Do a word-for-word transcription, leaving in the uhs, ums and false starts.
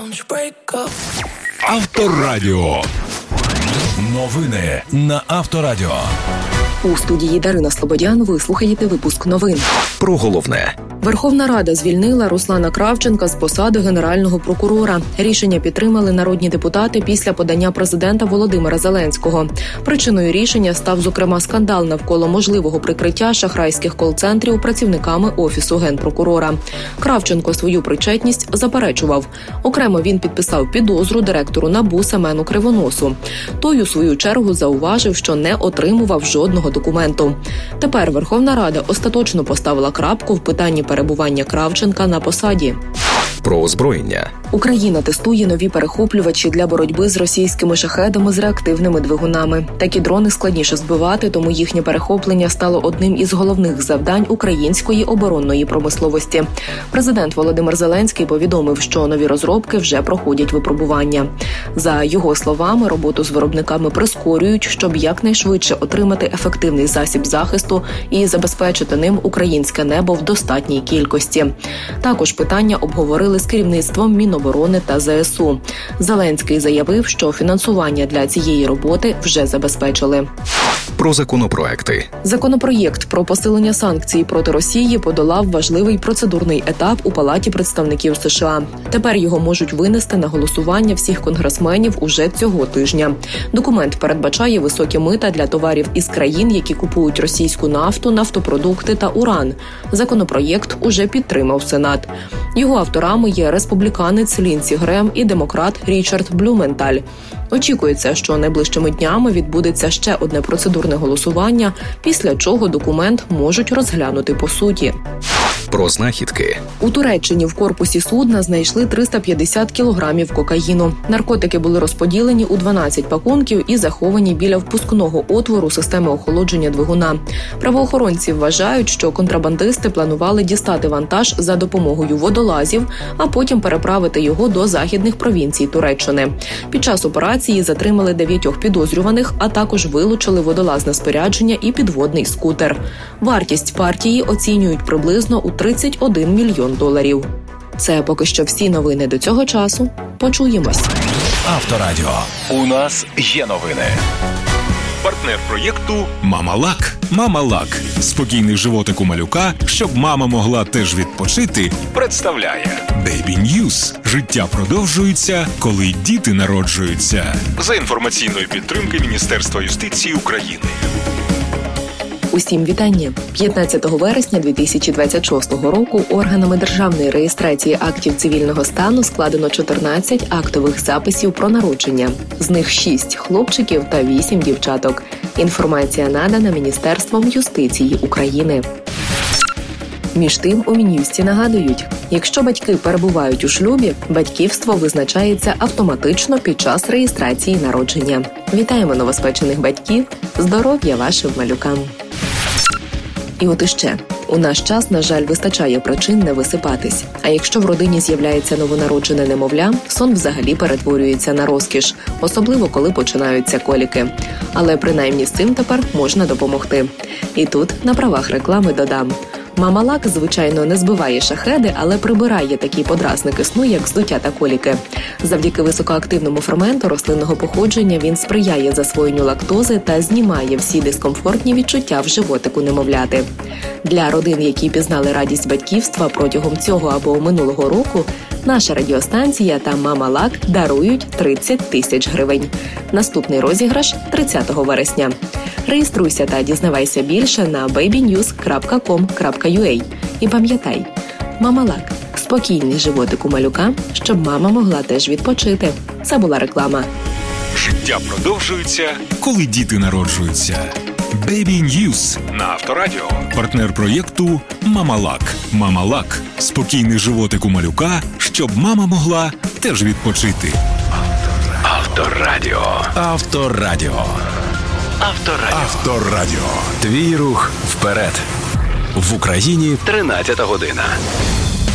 Авторадіо. Новини на Авторадіо. У студії Дарина Слободян ви слухаєте випуск новин. Про головне. Верховна Рада звільнила Руслана Кравченка з посади Генерального прокурора. Рішення підтримали народні депутати після подання президента Володимира Зеленського. Причиною рішення став, зокрема, скандал навколо можливого прикриття шахрайських кол-центрів працівниками Офісу Генпрокурора. Кравченко свою причетність заперечував. Окремо він підписав підозру директору НАБУ Семену Кривоносу. Той, у свою чергу, зауважив, що не отримував жодного документу. Тепер Верховна Рада остаточно поставила крапку в питанні перебування Кравченка на посаді. Про озброєння. Україна тестує нові перехоплювачі для боротьби з російськими шахедами з реактивними двигунами. Такі дрони складніше збивати, тому їхнє перехоплення стало одним із головних завдань української оборонної промисловості. Президент Володимир Зеленський повідомив, що нові розробки вже проходять випробування. За його словами, роботу з виробниками прискорюють, щоб якнайшвидше отримати ефективний засіб захисту і забезпечити ним українське небо в достатній кількості. Також питання обговорили з керівництвом Міноборони та зе ес у. Зеленський заявив, що фінансування для цієї роботи вже забезпечили. Про законопроекти. Законопроєкт про посилення санкцій проти Росії подолав важливий процедурний етап у Палаті представників США. Тепер його можуть винести на голосування всіх конгресменів уже цього тижня. Документ передбачає високі мита для товарів із країн, які купують російську нафту, нафтопродукти та уран. Законопроєкт уже підтримав Сенат. Його авторами є республіканець Лінсі Грем і демократ Річард Блюменталь. Очікується, що найближчими днями відбудеться ще одне процедурне голосування, після чого документ можуть розглянути по суті. Про знахідки. У Туреччині в корпусі судна знайшли триста п'ятдесят кілограмів кокаїну. Наркотики були розподілені у дванадцять пакунків і заховані біля впускного отвору системи охолодження двигуна. Правоохоронці вважають, що контрабандисти планували дістати вантаж за допомогою водолазів, а потім переправити його до західних провінцій Туреччини. Під час операції затримали дев'ятьох підозрюваних, а також вилучили водолазне спорядження і підводний скутер. Вартість партії оцінюють приблизно у тридцять один мільйон доларів. Це поки що всі новини до цього часу. Почуємось. Авторадіо. У нас є новини. Партнер проєкту «Мама-Лак». «Мама-Лак» – спокійний животик у малюка, щоб мама могла теж відпочити, представляє Baby News. Життя продовжується, коли діти народжуються. За інформаційної підтримки Міністерства юстиції України. Усім вітання! п'ятнадцятого вересня дві тисячі двадцять шостого року органами державної реєстрації актів цивільного стану складено чотирнадцять актових записів про народження. З них шість хлопчиків та вісім дівчаток. Інформація надана Міністерством юстиції України. Між тим, у Мін'юсті нагадують, якщо батьки перебувають у шлюбі, батьківство визначається автоматично під час реєстрації народження. Вітаємо новоспечених батьків! Здоров'я вашим малюкам! І от іще. У наш час, на жаль, вистачає причин не висипатись. А якщо в родині з'являється новонароджене немовля, сон взагалі перетворюється на розкіш, особливо коли починаються коліки. Але принаймні з цим тепер можна допомогти. І тут на правах реклами додам. Мама-Лак, звичайно, не збиває шахеди, але прибирає такі подразники сну, як здуття та коліки. Завдяки високоактивному ферменту рослинного походження він сприяє засвоєнню лактози та знімає всі дискомфортні відчуття в животику немовляти. Для родин, які пізнали радість батьківства протягом цього або минулого року, наша радіостанція та Мама-Лак дарують тридцять тисяч гривень. Наступний розіграш – тридцятого вересня. Реєструйся та дізнавайся більше на бейбі ньюз крапка ком крапка ю а. І пам'ятай, Мама-Лак – спокійний животик у малюка, щоб мама могла теж відпочити. Це була реклама. Життя продовжується, коли діти народжуються. Baby News на Авторадіо. Партнер проєкту «Мама-Лак». Мама-Лак – спокійний животик у малюка, щоб мама могла теж відпочити. Авторадіо. Авторадіо. Авторадіо. Авторадіо. Твій рух вперед. В Україні тринадцята година.